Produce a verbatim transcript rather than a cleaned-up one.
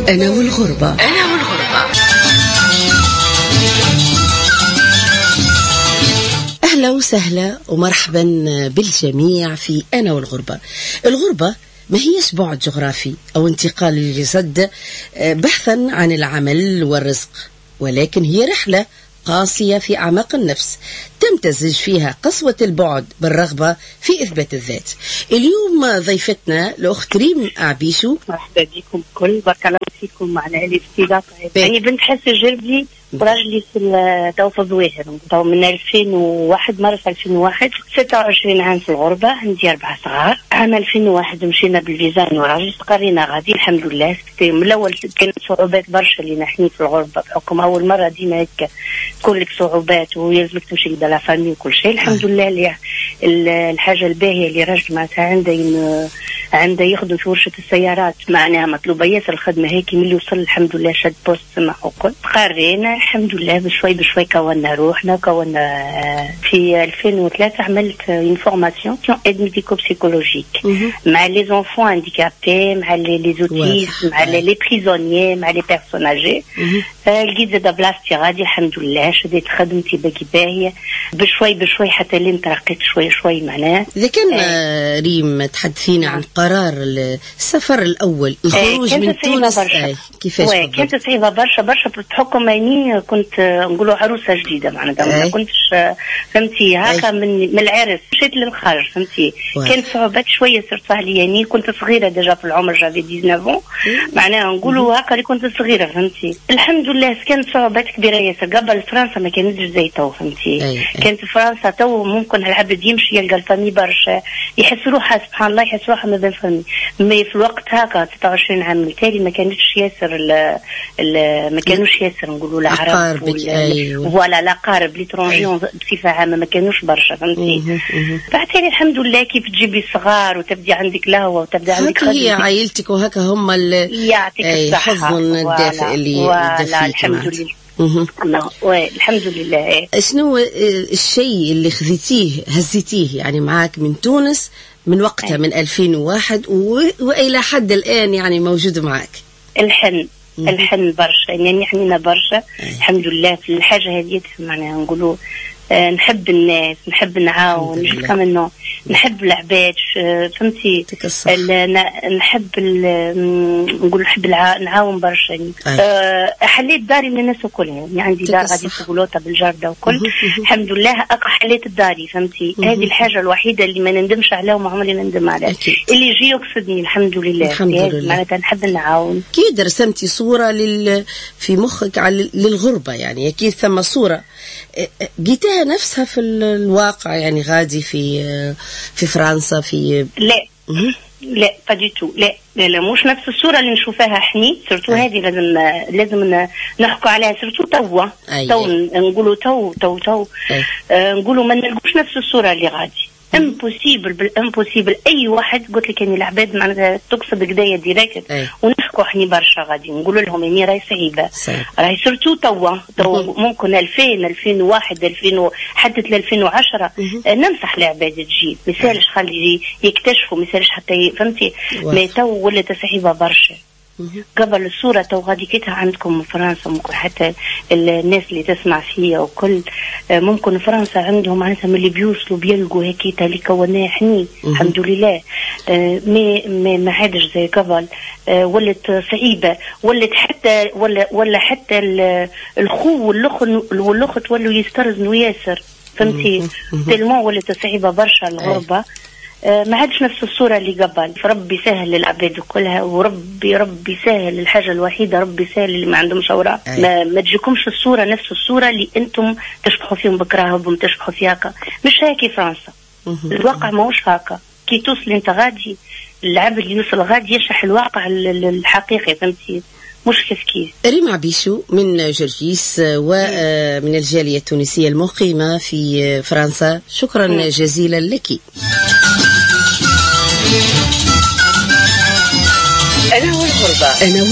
أنا والغربة. أنا والغربة. أهلا وسهلا ومرحبا بالجميع في أنا والغربة. الغربة ما هيش بعد جغرافي أو انتقال للجسد بحثا عن العمل والرزق، ولكن هي رحلة قاسية في أعماق النفس تمتزج فيها قسوة البعد بالرغبة في إثبات الذات. اليوم ضيفتنا الأخت ريم عبيشو. مرحبا بكم كل، بارك الله فيكم معنا الاستضافة. يعني بنت حسن جربلي وراجلي في تو في ظواهر تو من ألفين وواحد، مرة ألفين وواحد، ستة وعشرين عام في الغربة، عندي أربعة صغار. عام ألفين وواحد مشينا بالفيزا وراجلي استقرينا غادي الحمد لله. من الأول كانت صعوبات برشا اللي نحن في الغربة بحكم أول مرة ديما هيك تكون لك صعوبات ويلزمك تمشي لدى لا فامي وكل شيء. الحمد لله اللي الحاجة الباهية اللي راجل معناتها عنده عنده يخدم في ورشة السيارات، معناها مطلوبة ياسر الخدمة هيك. من اللي وصل الحمد لله شد بوست سمع وكل قرينا الحمد لله بشوي بشوي كونا روحنا كونا. في ألفين وثلاثة عملت une formation aide médico-psychologique مع les enfants handicapés، مع les autistes، مع les prisonniers، مع les personnes âgées. لقيت زاد بلاصتي غادي الحمد لله، شديت خدمتي باقي باهية بشوي بشوي حتى لين ترقيت شوي شوي معناه. إذا كان آه ريم تحدثينا عن قرار السفر الأول الخروج من تونس، آه كيفاش كانت صعيبة برشا برشا بحكم يعني كنت نقولوا عروسة جديدة معناتها ما كنتش فهمتي هكا من من العرس مشيت للخارج فهمتي. كانت صعوبات شوية صرت علي يعني كنت صغيرة ديجا في العمر، جافي تسعطاش معناها نقولوا هكا اللي كنت صغيرة فهمتي. الحمد لله كانت صعوبات كبيرة ياسر. قبل فرنسا ما كانتش زي تو فهمتي. كانت فرنسا تو ممكن العبد يمشي يلقى الفامي برشا يحس روحها سبحان الله يحس روحها ما بين فامي. ما في الوقت هكا ستة وعشرين عام التالي ما كانتش ياسر ال ال ما كانوش ياسر نقولوا العرب ولا لا قارب ليترونجي بصفة عامة ما كانوش برشا فهمتي. بعدين الحمد لله كيف تجيبي صغار وتبدي عندك لهوة وتبدا عندك خدمة هي عائلتك وهكا هم اللي يعطيك الصحة حضن الدافئ اللي الحمد لله. الله الحمد لله. شنو الشيء اللي خذيتيه هزيتيه يعني معاك من تونس من وقتها من ألفين وواحد وإلى حد الآن يعني موجود معاك؟ الحن الحن برشا يعني حنينا برشا الحمد لله في الحاجة هذه معناها نقولوا آه نحب الناس، نحب نعاون، مش كمان نحب العباد فهمتي. نحب نقول نحب نعاون برشا يعني. آه حليت داري من الناس كلها يعني عندي دار غادي في بولوطة بالجردة وكل الحمد لله حليت الداري فهمتي. هذه الحاجة الوحيدة اللي ما نندمش عليها وما عمري نندم عليها. اللي يجي يقصدني الحمد لله الحمد لله. معناتها نحب نعاون. كيف رسمتي صورة لل في مخك على للغربة يعني أكيد ثم صورة جيتها نفسها في الواقع يعني غادي في في فرنسا في لا لا بديتو لا لا لا مش نفس الصورة اللي نشوفها حني سرتو. هذه لازم لازم نحكوا عليها سرتو توا تو نقولوا تو تو تو آه نقولوا ما نلقوش نفس الصورة اللي غادي. امبوسيبل بالامبوسيبل اي واحد قلت لك اني العباد معناتها تقصد كدايا ديريكت ونحكوا حني برشا غادي نقولوا لهم اني راهي صعيبه راهي سرتو توا تو ممكن ألفين ألفين وواحد ألفين حتى ألفين وعشرة ننصح العباد تجي مثالش خلي يكتشفوا مثالش حتى فهمتي. ما تو ولات صعيبه برشا. قبل الصورة تو غادي كيتها عندكم فرنسا ممكن حتى الناس اللي تسمع فيها وكل ممكن فرنسا عندهم معناتها من اللي بيوصلوا بيلقوا هيك اللي كوناه حني الحمد لله. ما ما ما عادش زي قبل. ولت صعيبة ولت حتى ولا ولا حتى الخو والأخ والأخت ولوا يسترزنوا ياسر فهمتي. تلمون ولت صعيبة برشا الغربة. ما عادش نفس الصورة اللي قبل. فربي سهل للعباد كلها وربي ربي سهل. الحاجة الوحيدة ربي سهل اللي ما عندهمش أوراق. ما, ما تجيكمش الصورة نفس الصورة اللي أنتم تشبحوا فيهم بكراهبهم تشبحوا فيها هكا. مش هيك فرنسا الواقع ما هوش هكا. كي توصل أنت غادي العبد اللي يوصل غادي يشرح الواقع الحقيقي فهمتي مش كيف كيف. ريم عبيشو من جرجيس ومن الجالية التونسية المقيمة في فرنسا، شكرا م. جزيلا لك. أنا والغربة. أنا